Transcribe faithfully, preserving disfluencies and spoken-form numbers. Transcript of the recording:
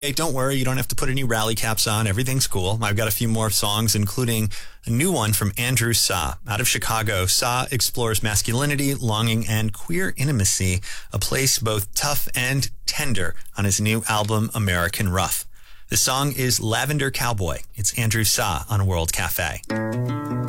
Hey, don't worry, you don't have to put any rally caps on. Everything's cool. I've got a few more songs, including a new one from Andrew Sa. Out of Chicago, Sa explores masculinity, longing, and queer intimacy, a place both tough and tender on his new album, American Rough. The song is Lavender Cowboy. It's Andrew Sa on World Cafe.